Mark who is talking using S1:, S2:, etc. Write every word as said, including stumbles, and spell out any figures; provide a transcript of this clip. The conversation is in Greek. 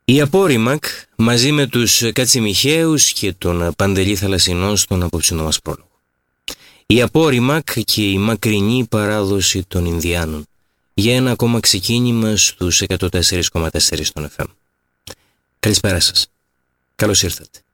S1: Η Απόρριμακ μαζί με τους Κατσιμιχαίους και τον Παντελή Θαλασσινό στον απόψινό μας πρόλογο. Η Απόρριμακ και η μακρινή παράδοση των Ινδιάνων για ένα ακόμα ξεκίνημα στους εκατόν τέσσερα κόμμα τέσσερα των εφ εμ. Καλησπέρα σας. Καλώς ήρθατε.